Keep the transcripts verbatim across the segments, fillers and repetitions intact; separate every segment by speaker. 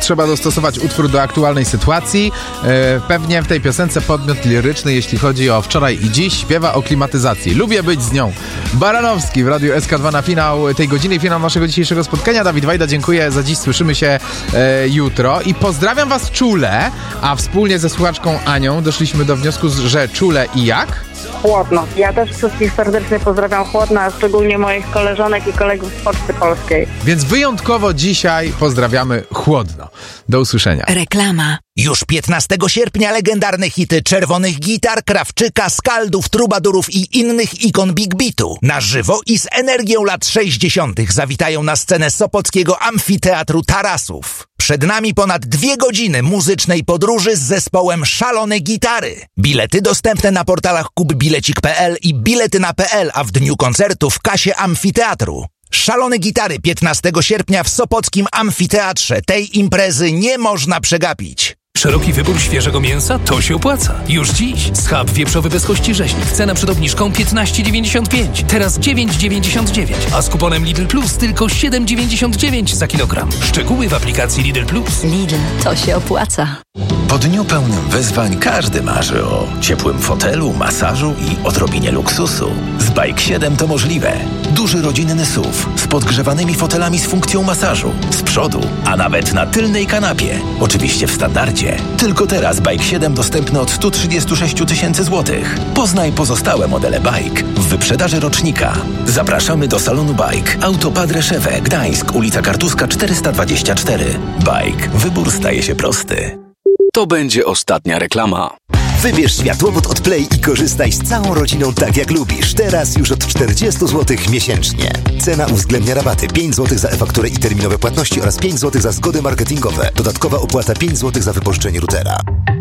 Speaker 1: trzeba dostosować utwór do aktualnej sytuacji. E, pewnie w tej piosence podmiot liryczny, jeśli chodzi o wczoraj i dziś, śpiewa o klimatyzacji. Lubię być z nią. Baranowski w Radiu S K dwa na finał tej godziny, finał naszego dzisiejszego spotkania. Dawid Wajda, dziękuję za dziś. Słyszymy się e, jutro i pozdrawiam was czule, a wspólnie ze słuchaczką Anią doszliśmy do wniosku, że czule i jak?
Speaker 2: Chłodno. Ja też wszystkich serdecznie pozdrawiam chłodno, a szczególnie moich koleżanek i kolegów z Poczty Polskiej.
Speaker 1: Więc wyjątkowo dzisiaj pozdrawiamy chłodno. Do usłyszenia.
Speaker 3: Reklama.
Speaker 4: Już piętnastego sierpnia legendarne hity Czerwonych Gitar, Krawczyka, Skaldów, Trubadurów i innych ikon Big Beatu. Na żywo i z energią lat sześćdziesiątych zawitają na scenę Sopockiego Amfiteatru Tarasów. Przed nami ponad dwie godziny muzycznej podróży z zespołem Szalone Gitary. Bilety dostępne na portalach kupbilecik kropka pe el i biletyna kropka pe el, a w dniu koncertu w kasie Amfiteatru. Szalone Gitary piętnastego sierpnia w Sopockim Amfiteatrze. Tej imprezy nie można przegapić.
Speaker 5: Szeroki wybór świeżego mięsa? To się opłaca. Już dziś schab wieprzowy bez kości rzeźnik. Cena przed obniżką piętnaście dziewięćdziesiąt pięć. Teraz dziewięć dziewięćdziesiąt dziewięć. A z kuponem Lidl Plus tylko siedem dziewięćdziesiąt dziewięć za kilogram. Szczegóły w aplikacji Lidl Plus.
Speaker 3: Lidl, to się opłaca.
Speaker 6: Po dniu pełnym wyzwań każdy marzy o ciepłym fotelu, masażu i odrobinie luksusu. Z Bike siedem to możliwe. Duży rodzinny S U V z podgrzewanymi fotelami z funkcją masażu. Z przodu, a nawet na tylnej kanapie. Oczywiście w standardzie. Tylko teraz Bike siedem dostępny od sto trzydzieści sześć tysięcy złotych. Poznaj pozostałe modele Bike w wyprzedaży rocznika. Zapraszamy do salonu Bike. Auto Padre Szewę, Gdańsk, ulica Kartuska czterysta dwadzieścia cztery. Bike. Wybór staje się prosty.
Speaker 7: To będzie ostatnia reklama.
Speaker 8: Wybierz światłowód od Play i korzystaj z całą rodziną tak jak lubisz. Teraz już od czterdzieści złotych miesięcznie. Cena uwzględnia rabaty pięć złotych za e-fakturę i terminowe płatności oraz pięć złotych za zgody marketingowe. Dodatkowa opłata pięć złotych za wypożyczenie routera.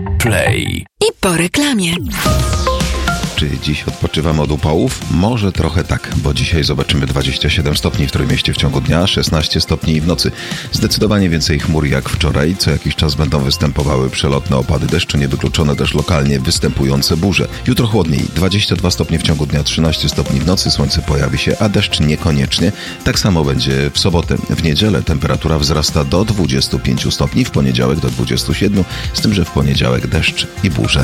Speaker 7: Play.
Speaker 3: I po reklamie.
Speaker 9: Czy dziś odpoczywamy od upałów? Może trochę tak, bo dzisiaj zobaczymy dwadzieścia siedem stopni w Trójmieście w ciągu dnia, szesnaście stopni w nocy. Zdecydowanie więcej chmur jak wczoraj. Co jakiś czas będą występowały przelotne opady deszczu, niewykluczone też lokalnie występujące burze. Jutro chłodniej, dwadzieścia dwa stopnie w ciągu dnia, trzynaście stopni w nocy, słońce pojawi się, a deszcz niekoniecznie. Tak samo będzie w sobotę. W niedzielę temperatura wzrasta do dwudziestu pięciu stopni, w poniedziałek do dwudziestu siedmiu, z tym, że w poniedziałek deszcz i burze.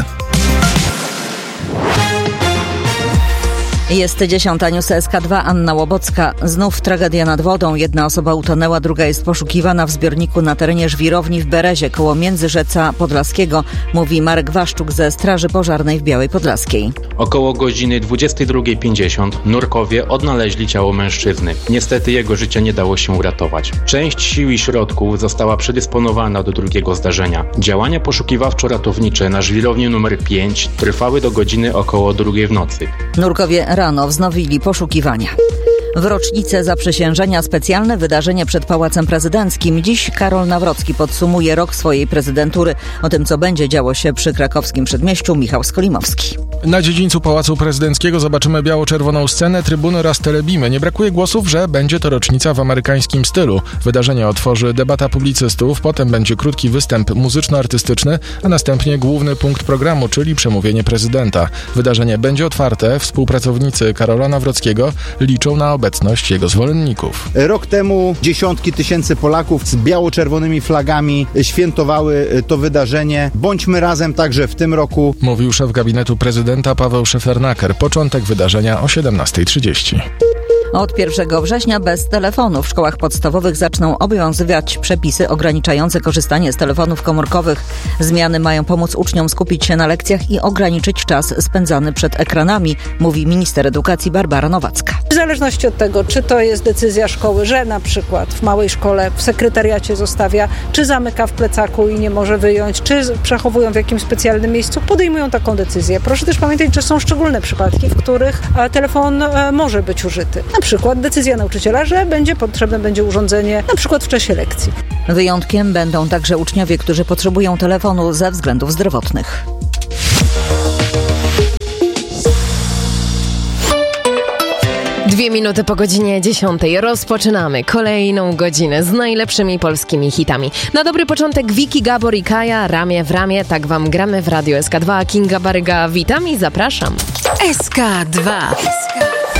Speaker 10: Jest dziesiąta, News S K dwa, Anna Łobocka. Znów tragedia nad wodą. Jedna osoba utonęła, druga jest poszukiwana w zbiorniku na terenie żwirowni w Berezie koło Międzyrzeca Podlaskiego, mówi Marek Waszczuk ze Straży Pożarnej w Białej Podlaskiej.
Speaker 11: Około godziny dwudziestej drugiej pięćdziesiąt nurkowie odnaleźli ciało mężczyzny. Niestety jego życia nie dało się uratować. Część sił i środków została przedysponowana do drugiego zdarzenia. Działania poszukiwawczo-ratownicze na żwirowni numer pięć trwały do godziny około drugiej w nocy.
Speaker 10: Nurkowie rano wznowili poszukiwania. W rocznicę zaprzysiężenia specjalne wydarzenie przed Pałacem Prezydenckim. Dziś Karol Nawrocki podsumuje rok swojej prezydentury. O tym, co będzie działo się przy krakowskim przedmieściu, Michał Skolimowski.
Speaker 12: Na dziedzińcu Pałacu Prezydenckiego zobaczymy biało-czerwoną scenę, trybuny oraz telebimy. Nie brakuje głosów, że będzie to rocznica w amerykańskim stylu. Wydarzenie otworzy debata publicystów, potem będzie krótki występ muzyczno-artystyczny, a następnie główny punkt programu, czyli przemówienie prezydenta. Wydarzenie będzie otwarte. Współpracownicy Karola Nawrockiego liczą na obecność jego zwolenników.
Speaker 13: Rok temu dziesiątki tysięcy Polaków z biało-czerwonymi flagami świętowały to wydarzenie. Bądźmy razem także w tym roku.
Speaker 12: Mówił szef gabinetu prezydenta Paweł Szefernaker. Początek wydarzenia o siedemnasta trzydzieści.
Speaker 10: Od pierwszego września bez telefonu w szkołach podstawowych zaczną obowiązywać przepisy ograniczające korzystanie z telefonów komórkowych. Zmiany mają pomóc uczniom skupić się na lekcjach i ograniczyć czas spędzany przed ekranami, mówi minister edukacji Barbara Nowacka.
Speaker 14: W zależności od tego, czy to jest decyzja szkoły, że na przykład w małej szkole w sekretariacie zostawia, czy zamyka w plecaku i nie może wyjąć, czy przechowują w jakimś specjalnym miejscu, podejmują taką decyzję. Proszę też pamiętać, że są szczególne przypadki, w których telefon może być użyty. Na przykład decyzja nauczyciela, że będzie potrzebne będzie urządzenie na przykład w czasie lekcji.
Speaker 10: Wyjątkiem będą także uczniowie, którzy potrzebują telefonu ze względów zdrowotnych.
Speaker 15: Dwie minuty po godzinie dziesiątej rozpoczynamy kolejną godzinę z najlepszymi polskimi hitami. Na dobry początek Wiki, Gabor i Kaja, ramię w ramię, tak wam gramy w Radiu S K dwa. Kinga Baryga, witam i zapraszam.
Speaker 3: S K dwa.